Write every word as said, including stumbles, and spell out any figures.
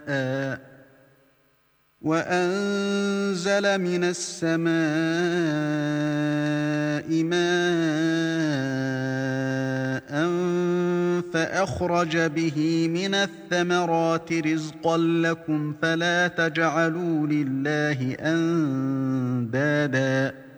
وأنزل من السماء ماء فأخرج به من الثمرات رزقا لكم فلا تجعلوا لله أندادا